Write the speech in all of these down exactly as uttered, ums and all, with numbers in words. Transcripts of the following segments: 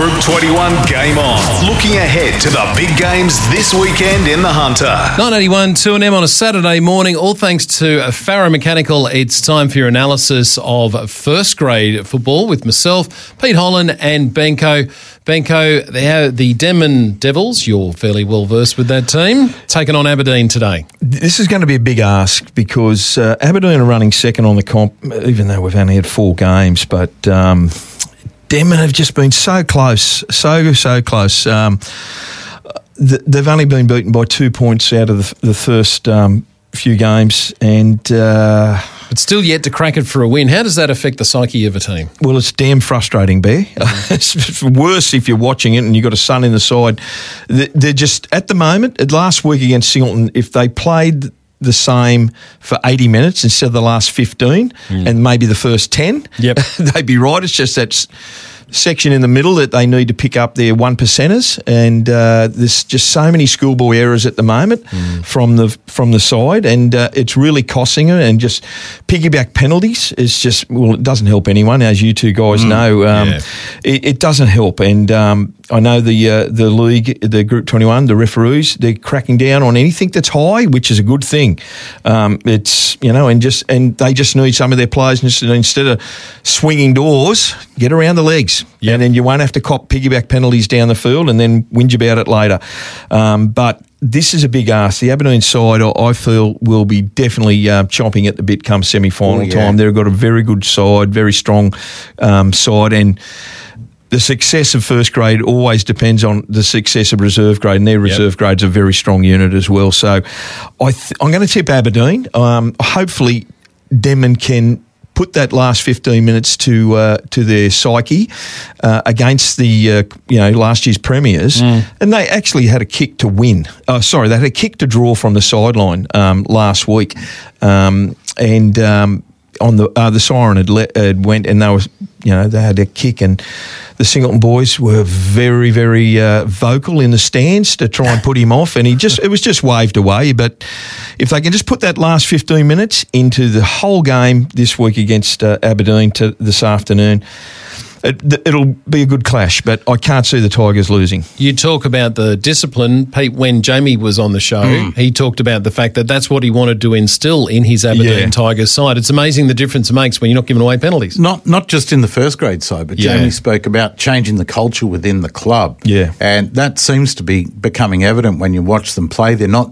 Group twenty-one Game On. Looking ahead to the big games this weekend in the Hunter. nine eighty-one two N M on a Saturday morning. All thanks to Farah Mechanical. It's time for your analysis of first grade football with myself, Pete Holland and Benko. Benko, the, the Denman Devils, you're fairly well versed with that team, taking on Aberdeen today. This is going to be a big ask because uh, Aberdeen are running second on the comp, even though we've only had four games, but um, Denman have just been so close, so, so close. Um, th- they've only been beaten by two points out of the, the first um, few games, and uh, but still yet to crack it for a win. How does that affect the psyche of a team? Well, it's damn frustrating, Bear. Mm. It's worse if you're watching it and you've got a son in the side. They're just, at the moment, last week against Singleton, if they played the same for eighty minutes instead of the last fifteen mm. and maybe the first ten, yep. they'd be right. It's just that section in the middle that they need to pick up their one percenters, and uh, there's just so many schoolboy errors at the moment mm. from the from the side, and uh, it's really costing them. And just piggyback penalties is just, well, it doesn't help anyone, as you two guys mm. know. Um, yeah. it, it doesn't help, and um, I know the uh, the league, the Group twenty-one, the referees, they're cracking down on anything that's high, which is a good thing. Um, it's you know, and just and they just need some of their players just, instead of swinging doors, get around the legs. Yep. And then you won't have to cop piggyback penalties down the field and then whinge about it later. Um, but this is a big ask. The Aberdeen side, I feel, will be definitely uh, chomping at the bit come semi-final oh, yeah. time. They've got a very good side, very strong um, side, and the success of first grade always depends on the success of reserve grade, and their reserve yep. grade's a very strong unit as well. So I th- I'm going to tip Aberdeen. Um, hopefully Denman can put that last fifteen minutes to uh, to their psyche uh, against the uh, you know last year's premiers, mm. and they actually had a kick to win. Oh, sorry, they had a kick to draw from the sideline um, last week, um, and um, on the uh, the siren had, le- had went, and they was you know they had a kick, and the Singleton boys were very, very uh, vocal in the stands to try and put him off, and he just it was just waved away. But if they can just put that last fifteen minutes into the whole game this week against uh, Aberdeen to this afternoon, it, it'll be a good clash, but I can't see the Tigers losing. You talk about the discipline. Pete, when Jamie was on the show, mm. he talked about the fact that that's what he wanted to instill in his Aberdeen yeah. Tigers side. It's amazing the difference it makes when you're not giving away penalties. Not not just in the first grade side, but yeah. Jamie spoke about changing the culture within the club. Yeah. And that seems to be becoming evident when you watch them play. They're not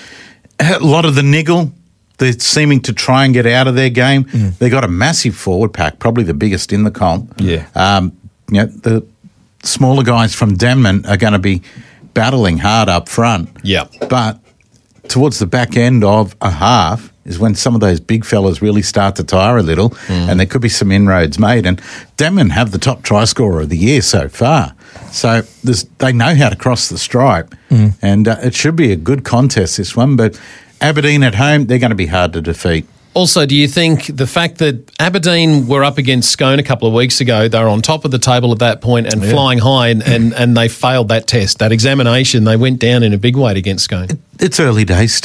a lot of the niggle. They're seeming to try and get out of their game. Mm. They got a massive forward pack, probably the biggest in the comp. Yeah. Um, you know, the smaller guys from Denman are going to be battling hard up front. Yeah. But towards the back end of a half is when some of those big fellas really start to tire a little, mm. and there could be some inroads made. And Denman have the top try scorer of the year so far. So they know how to cross the stripe, mm. and uh, it should be a good contest, this one. But Aberdeen at home, they're going to be hard to defeat. Also, do you think the fact that Aberdeen were up against Scone a couple of weeks ago, they were on top of the table at that point and yeah. flying high, and, and, and they failed that test, that examination, they went down in a big way against Scone? It's early days